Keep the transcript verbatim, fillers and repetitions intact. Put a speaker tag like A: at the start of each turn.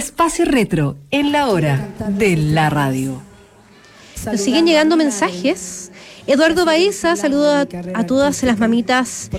A: Espacio Retro, en la hora de la radio.
B: Nos siguen llegando mensajes. Eduardo Baeza, saludo a, a todas las mamitas